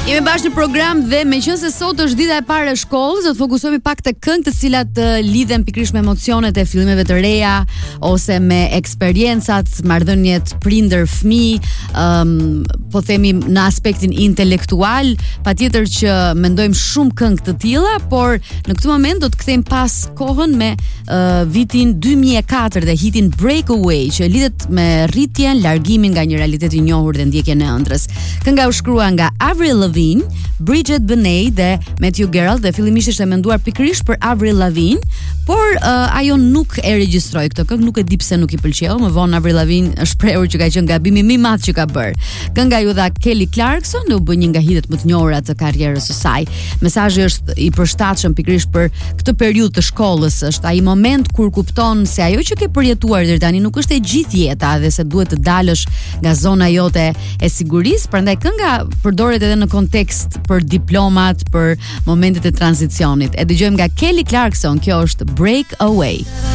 Jemi bashkë në program dhe meqense sot është dita e parë e shkollës, do të fokusohemi pak te këngët të cilat lidhen pikërisht me emocionet e fillimeve të reja ose me eksperiencat, marrëdhëniet prindër-fëmijë, po themi në aspektin intelektual, patjetër që mendojmë shumë këngë të tilla, por në këtë moment do të kthejmë pas kohën me vitin 2004 dhe hitin Breakaway, që lidhet me rritjen, largimin nga një realitet i njohur dhe ndjekjen e ëndrrës. Kënga u shkrua nga Avril Lavigne, Bridget Benet dhe Matthew Gerald, dhe fillimisht ishte menduar pikërisht për Avril Lavigne, por ajo nuk e regjistroi këtë këngë, nuk e di pse nuk i pëlqeu. Më vonë Avril Lavigne është shprehur që ka qenë gabimi më i madh që ka bërë. Kënga ju dha Kelly Clarkson dhe u bë një nga hitet më të njohura të karrierës së saj. Mesazhi është i përshtatshëm pikërisht për këtë periudhë të shkollës, është ai moment kur kupton se ajo që ke përjetuar deri tani nuk është e gjithë jeta dhe se duhet të dalësh nga zona jote e sigurisë. Prandaj kënga përdoret edhe në kontekst për diplomat, për momentet e tranzicionit. E dëgjojmë nga Kelly Clarkson, kjo është Breakaway.